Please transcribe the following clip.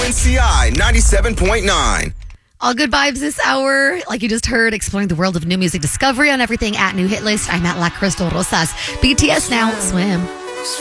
WNCI 97.9. All good vibes this hour. Like you just heard, exploring the world of new music discovery on everything at New Hit List. I'm at La Crystal Rosas. BTS now, Swim.